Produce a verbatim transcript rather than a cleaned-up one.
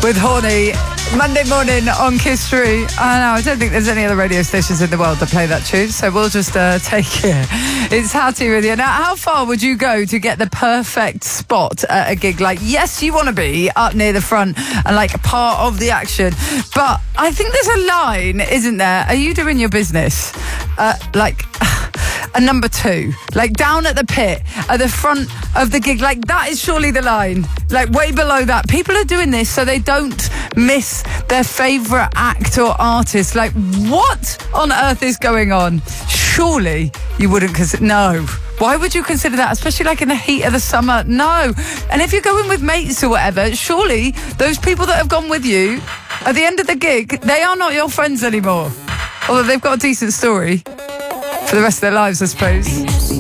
with Horny. Monday morning on Kiss three. I know, I don't think there's any other radio stations in the world that play that tune, so we'll just uh, take it. It's Hattie with you. Now, how far would you go to get the perfect spot at a gig? Like, yes, you want to be up near the front and like part of the action, but I think there's a line, isn't there? Are you doing your business? Uh, like... a number two, like down at the pit, at the front of the gig, like that is surely the line, like way below that. People are doing this so they don't miss their favourite act or artist. Like, what on earth is going on? Surely you wouldn't consider, no. Why would you consider that, especially like in the heat of the summer? No. And if you're going with mates or whatever, surely those people that have gone with you at the end of the gig, they are not your friends anymore. Although they've got a decent story for the rest of their lives, I suppose.